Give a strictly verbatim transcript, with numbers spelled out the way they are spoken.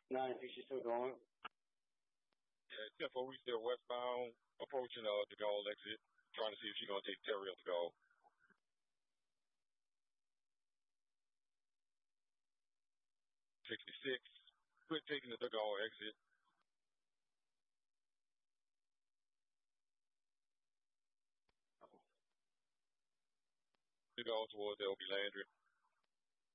nine, is she still going? Yeah, ten four, we still westbound, approaching uh, the goal exit, trying to see if she's going to take Terry up the goal. sixty-six, quit taking the goal exit. To go towards L B Landry.